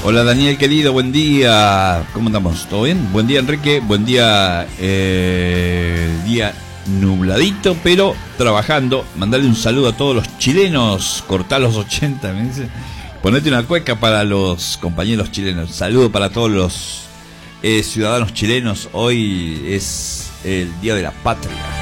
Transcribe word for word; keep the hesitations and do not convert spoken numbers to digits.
Hola Daniel querido, buen día. ¿Cómo andamos? ¿Todo bien? Buen día Enrique, buen día, eh, día nubladito, pero trabajando. Mandale un saludo a todos los chilenos. Cortá los ochenta, me dice. Ponete una cueca para los compañeros chilenos. Saludo para todos los eh, ciudadanos chilenos. Hoy es el Día de la Patria.